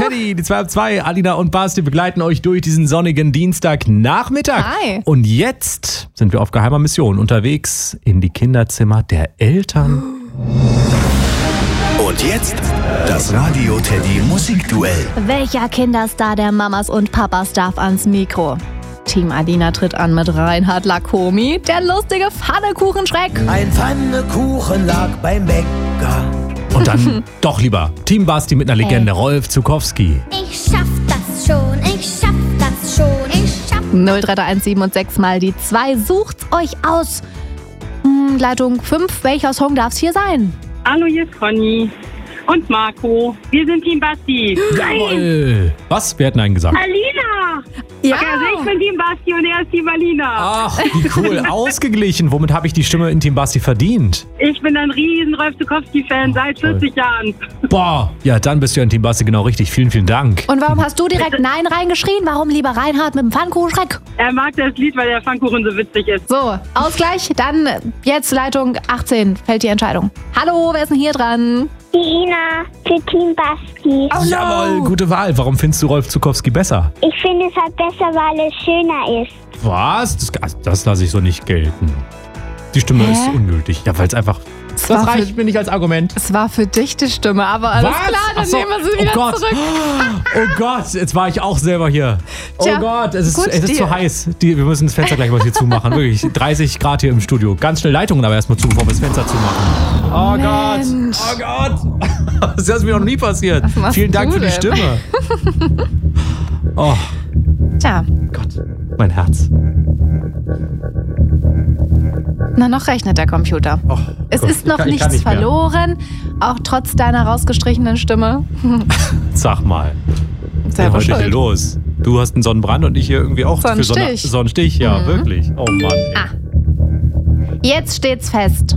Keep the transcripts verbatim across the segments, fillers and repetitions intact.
Teddy, die zwei ab zwei, Alina und Basti begleiten euch durch diesen sonnigen Dienstagnachmittag. Hi. Und jetzt sind wir auf geheimer Mission unterwegs in die Kinderzimmer der Eltern. Und jetzt das Radio Teddy Musikduell. Welcher Kinderstar der Mamas und Papas darf ans Mikro? Team Alina tritt an mit Reinhard Lacomi, der lustige Pfannekuchenschreck. Ein Pfannekuchen lag beim Bäcker. Und dann doch lieber Team Basti mit einer Legende, Rolf Zukowski. Ich schaff das schon, ich schaff das schon, ich schaff. null drei drei eins sieben und sechs mal die zwei. Sucht's euch aus. Hm, Leitung fünf, welcher Song darf's hier sein? Hallo, hier ist Conny und Marco. Wir sind Team Basti. Jawohl. Was? Wir hätten einen gesagt. Alina! Ja. Also ich bin Team Basti und er ist Team Alina. Ach, wie cool. Ausgeglichen. Womit habe ich die Stimme in Team Basti verdient? Ich bin ein riesen Rolf Zukowski-Fan seit vierzig Jahren. Boah, ja, dann bist du ja in Team Basti genau richtig. Vielen, vielen Dank. Und warum hast du direkt Nein reingeschrien? Warum lieber Reinhard mit dem Pfannkuchenschreck? Er mag das Lied, weil der Pfannkuchen so witzig ist. So, Ausgleich. Dann jetzt Leitung achtzehn fällt die Entscheidung. Hallo, wer ist denn hier dran? Die Ina für Team Basti. Oh, Jawohl, gute Wahl. Warum findest du Rolf Zukowski besser? Ich finde es halt besser, weil es schöner ist. Was? Das, das lasse ich so nicht gelten. Die Stimme Hä? ist ungültig. Ja, weil es einfach... Das war reicht für- mir nicht als Argument. Es war für dich die Stimme, aber alles Was? klar, dann Ach so. nehmen wir sie Oh wieder Gott. zurück. Oh Gott, jetzt war ich auch selber hier. Tja, oh Gott, es ist, gut, es ist die- zu heiß. Die, wir müssen das Fenster gleich mal hier zumachen. Wirklich, dreißig Grad hier im Studio. Ganz schnell Leitungen aber erstmal zu, bevor wir das Fenster zumachen. Oh Mensch. Gott, oh Gott. Das ist mir noch nie passiert. Was machst Vielen Dank du für die denn? Stimme. Oh Tja, Gott, mein Herz. na noch rechnet der Computer. Oh Es Gott, ist noch ich kann- ich kann nichts nicht mehr. verloren, auch trotz deiner rausgestrichenen Stimme. Sag mal, was ist Selber heute hier schuld. los? Du hast einen Sonnenbrand und ich hier irgendwie auch für Sonne- Sonnenstich. Sonnenstich. Ja, Mhm. wirklich. Oh Mann. Ey. Ah. Jetzt steht's fest.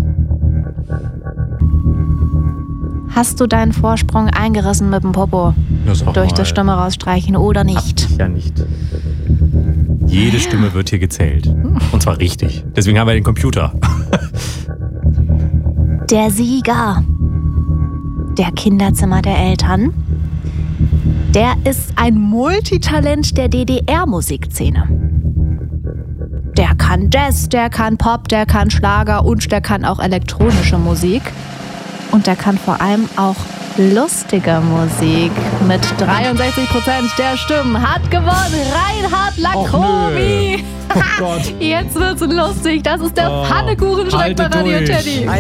Hast du deinen Vorsprung eingerissen mit dem Popo? Ja, sag Durch mal. das Stimme rausstreichen oder nicht? Ja, nicht. Jede Stimme wird hier gezählt. Und zwar richtig. Deswegen haben wir den Computer. Der Sieger der Kinderzimmer der Eltern, der ist ein Multitalent der D D R-Musikszene. Der kann Jazz, der kann Pop, der kann Schlager und der kann auch elektronische Musik. Und der kann vor allem auch lustige Musik. Mit dreiundsechzig Prozent der Stimmen hat gewonnen Reinhard Lacomi. Oh Gott. Jetzt wird's lustig. Das ist der Oh, Pfannekuchenschreck bei haltet Radio durch. Teddy.